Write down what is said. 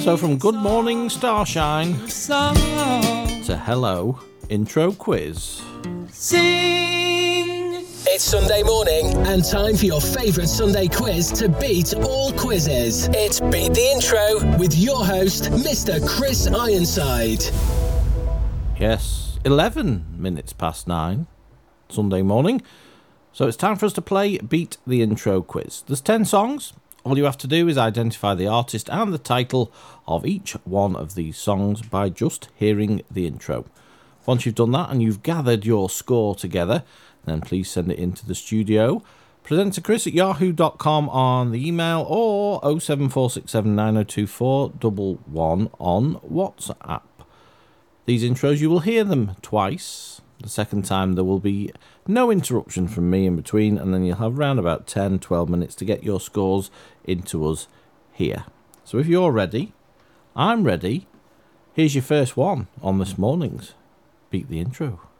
So from Good Morning Starshine to Hello Intro Quiz. Sing. It's Sunday morning and time for your favourite Sunday quiz to beat all quizzes. It's Beat the Intro with your host, Mr. Chris Ironside. Yes, 11 minutes past 9, Sunday morning. So it's time for us to play Beat the Intro Quiz. There's 10 songs. All you have to do is identify the artist and the title of each one of these songs by just hearing the intro. Once you've done that and you've gathered your score together, then please send it into the studio. Presenter Chris at yahoo.com on the email or 07467902411 on WhatsApp. These intros, you will hear them twice. The second time there will be no interruption from me in between, and then you'll have around about 10-12 minutes to get your scores into us here. So if you're ready, I'm ready. Here's your first one on this morning's Beat the Intro.